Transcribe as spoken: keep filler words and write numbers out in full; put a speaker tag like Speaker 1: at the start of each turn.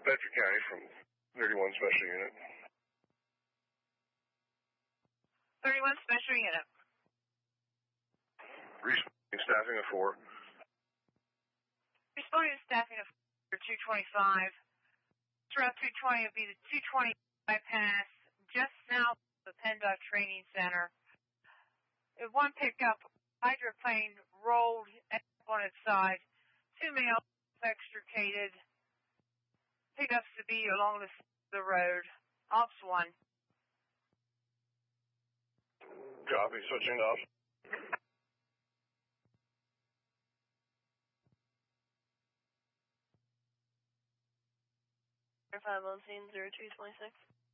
Speaker 1: Bedford County from thirty-one Special Unit.
Speaker 2: thirty-one Special Unit.
Speaker 1: Responding staffing of four.
Speaker 2: Responding to staffing of two twenty-five. Route two twenty would be the two twenty bypass just south of the PennDOT Training Center. If one pickup, hydroplane rolled on its side. Two males extricated. Pickups to be along the, the road. Ops one.
Speaker 1: Copy, switching off.
Speaker 3: five one scene zero two twenty-six.